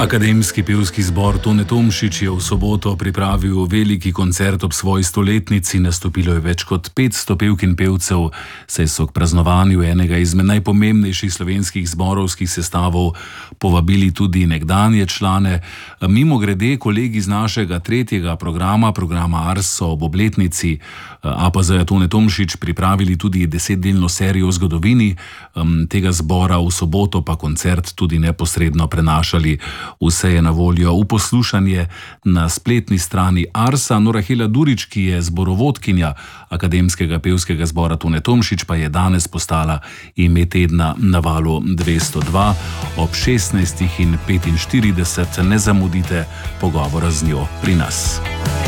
Akademski pevski zbor Tone Tomšič je v soboto pripravil veliki koncert ob svoji stoletnici. Nastopilo je več kot 500 pevk in pevcev, saj so k praznovanju enega izmed najpomembnejših slovenskih zborovskih sestavov povabili tudi nekdanje člane. Mimogrede, kolegi z našega tretjega programa Ars so ob obletnici APZ Tone Tomšič pripravili tudi 10-delno serijo o zgodovini tega zbora, v soboto pa koncert tudi neposredno prenašali. Vse je na voljo v poslušanje na spletni strani Arsa. Rahela Durič, ki je zborovodkinja Akademskega pevskega zbora Tone Tomšič, pa je danes postala ime tedna na Valu 202 ob 16:45. Ne zamudite pogovora z njo pri nas.